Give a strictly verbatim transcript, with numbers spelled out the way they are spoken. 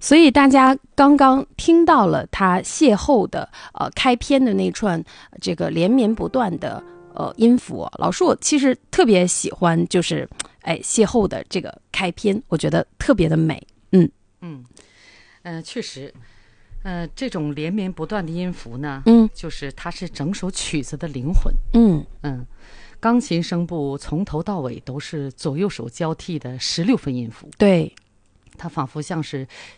所以大家刚刚听到了他邂逅的呃开篇的那串这个连绵不断的呃音符、啊，老师我其实特别喜欢，就是哎邂逅的这个开篇，我觉得特别的美。嗯嗯，呃，确实，呃，这种连绵不断的音符呢， 嗯， 就是它是整首曲子的灵魂。 嗯嗯，钢琴声部从头到尾都是左右手交替的十六分音符， 对， 它仿佛像是